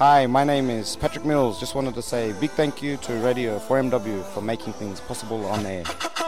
Hi, my name is Patrick Mills. Just wanted to say a big thank you to Radio 4MW for making things possible on air.